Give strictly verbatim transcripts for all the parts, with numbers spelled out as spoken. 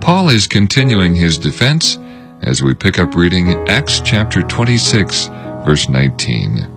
Paul is continuing his defense as we pick up reading Acts chapter twenty-six, verse nineteen.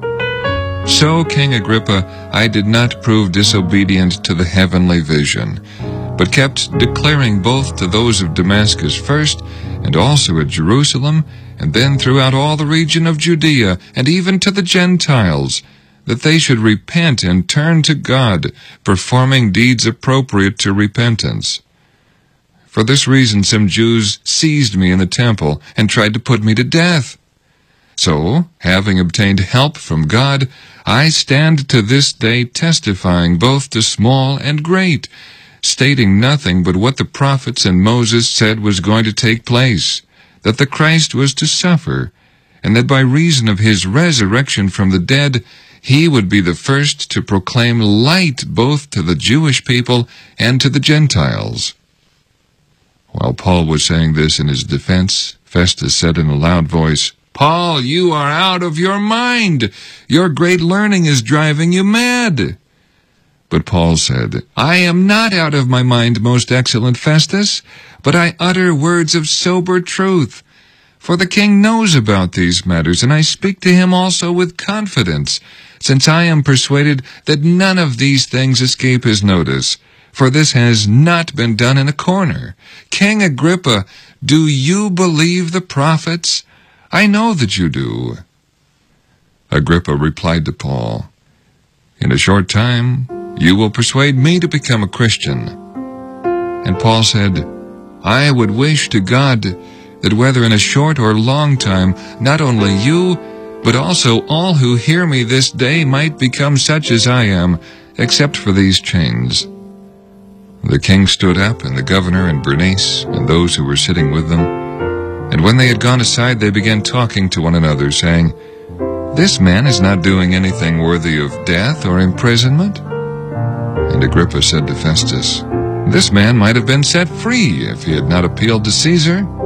So, King Agrippa, I did not prove disobedient to the heavenly vision, but kept declaring both to those of Damascus first, and also at Jerusalem, and then throughout all the region of Judea, and even to the Gentiles, that they should repent and turn to God, performing deeds appropriate to repentance. For this reason some Jews seized me in the temple and tried to put me to death. So, having obtained help from God, I stand to this day testifying both to small and great, stating nothing but what the prophets and Moses said was going to take place, that the Christ was to suffer, and that by reason of his resurrection from the dead, he would be the first to proclaim light both to the Jewish people and to the Gentiles. While Paul was saying this in his defense, Festus said in a loud voice, Paul, you are out of your mind. Your great learning is driving you mad. But Paul said, I am not out of my mind, most excellent Festus, but I utter words of sober truth. For the king knows about these matters, and I speak to him also with confidence, since I am persuaded that none of these things escape his notice. For this has not been done in a corner. King Agrippa, do you believe the prophets? I know that you do. Agrippa replied to Paul, In a short time you will persuade me to become a Christian. And Paul said, I would wish to God that whether in a short or long time, not only you, but also all who hear me this day might become such as I am, except for these chains. The king stood up, and the governor and Bernice, and those who were sitting with them. And when they had gone aside, they began talking to one another, saying, This man is not doing anything worthy of death or imprisonment. And Agrippa said to Festus, This man might have been set free if he had not appealed to Caesar.